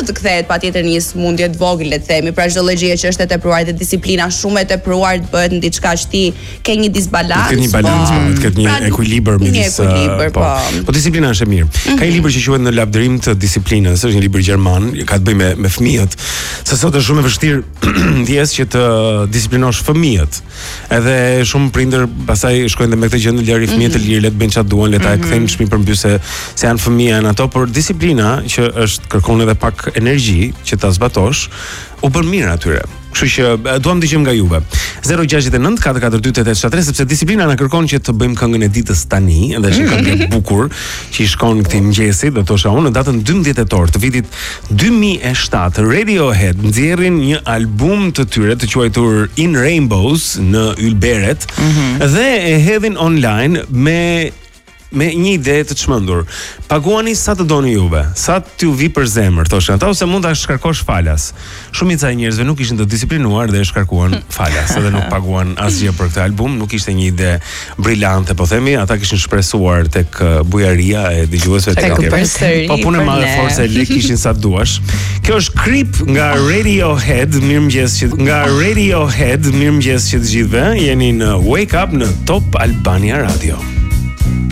të kthehet patjetër një sëmundje të vogël, le të themi, pra çdo lloj gjëje që është e tepruar dhe disiplina shumë e tepruar të bëhet në diçka që ti ke një disbalans. Ke një balancë, të ketë një ekuilibër midis. Po disiplina është e mirë. Ka një libër që quhet Në lavdërim të disiplinës, është një libër gjerman, ka të bëjë me fëmijët. Se sot është shumë e vështirë ndjes që të disiplinosh fëmijët. Edhe shumë prindër pastaj shkojnë me këtë gjë në lëri fëmijët të lirë, le të bëjnë çfarë duan, le ta kthejnë në shtëpi përmbys se janë fëmijë janë ato, por disiplina që është kërkon edhe pak energji që ta zbatosh, u bën mirë atyre. Kështu që duam të dëgjojmë nga juve. 069 442 873 sepse disiplina na kërkon që të bëjmë këngën e ditës tani, dhe është një këngë e bukur që i shkon këtij mëngjesi, do thosha unë, në datën 12 tetor të vitit 2007, Radiohead nxjerrin një album të tyre të quajtur In Rainbows në ylberet dhe e hedhin online me një ide të çmendur. Paguani sa të doni juve, sa t'ju vi për zemër, thoshin ata, ose mund ta shkarkosh falas. Shumica e njerëzve nuk ishin të disiplinuar dhe e shkarkuan falas, edhe nuk paguan asgjë për këtë album, nuk ishte një ide brillante, po themi, ata kishin shpresuar tek bujaria e dëgjuesve të tjerë. Po punë madhe forse lek kishin sa duash. Kjo është Creep nga Radiohead, mirëmëngjes që të gjithëve, jeni në Wake Up në Top Albania Radio.